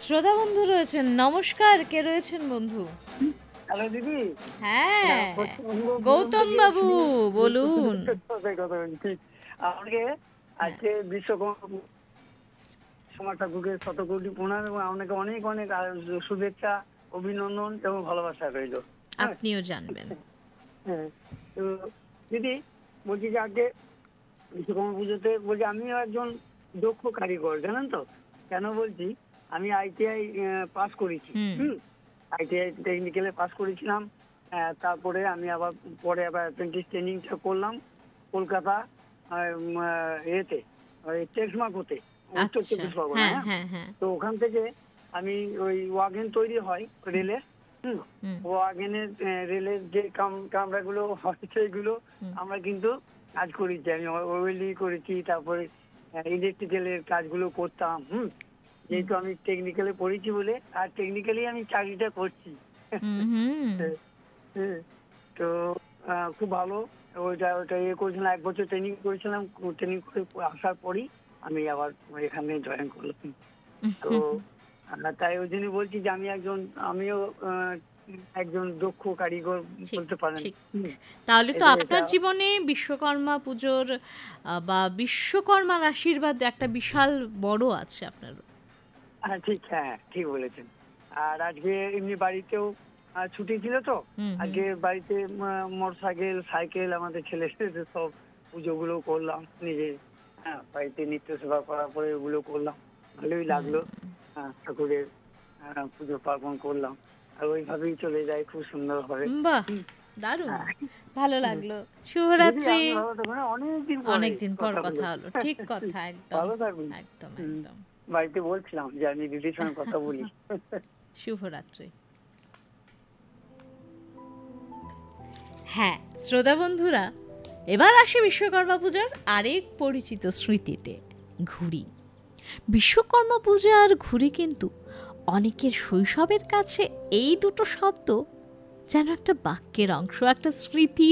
শ্রোতা বন্ধু রয়েছেন, নমস্কার। কে রয়েছেন বন্ধু? হ্যালো দিদি। হ্যাঁ, গৌতম বাবু, বলুন। আমাকে হ্যাঁ, আজকে বিশ্বকর্মা ঠাকুরকে শতকোটি প্রণাম এবং আপনাকে অনেক অনেক শুভেচ্ছা, অভিনন্দন এবং ভালোবাসা রইল। হ্যাঁ, আপনিও জানবেন। হ্যাঁ। তো দিদি, বলছি যে আজকে বিশ্বকর্মা পুজোতে বলছি আমিও একজন দক্ষ কারিগর, জানেন তো। কেন বলছি, আমি আইটিআই পাস করেছি। হুম। হুম। আইটিআই টেকনিক্যালে পাস করেছিলাম। তারপরে আমি আবার পরে আবার অ্যাপ্রেন্টিস ট্রেনিংটা করলাম কলকাতা এতে, ওই টেক্সমাকোতে, উত্তর আচ্ছা। চব্বিশ পরগনা। হ্যাঁ, হ্যাঁ। হ্যাঁ, হ্যাঁ। তো ওখান থেকে আমি ওই ওয়াগেন তৈরি হয় রেলের। হুম। হুম, ওয়াগেনের রেলের যে কামরাগুলো হয় সেইগুলো হুম, আমরা কিন্তু কাজ করেছি। আমি ওয়েল্ডিং করেছি, তারপরে ইলেকট্রিক্যালের কাজগুলো করতাম। হুম। হুম, যেহেতু আমি টেকনিক্যালে পড়েছি বলে, আর টেকনিক্যালি আমি চাকরিটা করছি। হুম, হুম, হ্যাঁ, হ্যাঁ। তো খুব ভালো। ওইটা ওইটা করেছিলাম, 1 বছর ট্রেনিং করেছিলাম। ট্রেনিং করে আসার পরই আমি আবার এখানে জয়েন করলাম। তো হুম। তাই ওই জন্য বলছি যে আমিও একজন দক্ষ কারিগর ঠিক, বলতে পারেন। ঠিক। হুম। তাহলে তো এটা এটা আপনার জীবনে বিশ্বকর্মা পুজোর বা বিশ্বকর্মার আশীর্বাদ একটা বিশাল বড় আছে আপনার। হ্যাঁ, ঠিক। হ্যাঁ, ঠিক বলেছেন। আর আজকে এমনি বাড়িতেও ছুটি ছিল তো। হুম, হুম, আজকে বাড়িতে মোটর সাইকেল সাইকেল আমাদের ছেলে সব পুজোগুলো করলাম নিজে। হ্যাঁ, বাড়িতে নিত্য সেবা করার পরে ওগুলো করলাম। ভালোই লাগলো। ঠাকুরের পুজো পার্বণ করলাম। আর ওইভাবেই চলে যায় খুব সুন্দর হবে। বাহ, হুম। দারুণ। হ্যাঁ। ভালো হুম। লাগলো। দিদি, শুভরাত্রি। আপনি ভালো থাকুন। অনেকদিন পরে অনেকদিন পর কথা কথা বলেছি। হলো, ঠিক কথা, একদম। ভালো থাকুন। একদম, হুম। একদম। বাড়িতে বলছিলাম যে আমি দিদির সঙ্গে কথা বলি। শুভরাত্রি। হ্যাঁ, শ্রোতা বন্ধুরা, এবার আসে বিশ্বকর্মা পূজার আরেক পরিচিত স্মৃতিতে, ঘুড়ি। বিশ্বকর্মা পূজা আর ঘুড়ি কিন্তু অনেকের শৈশবের কাছে এই দুটো শব্দ যেন একটা বাক্যের অংশ, একটা স্মৃতি,